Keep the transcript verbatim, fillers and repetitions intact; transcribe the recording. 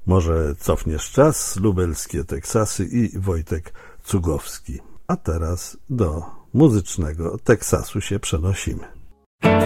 Może cofniesz czas, lubelskie Teksasy i Wojtek Cugowski. A teraz do muzycznego Teksasu się przenosimy.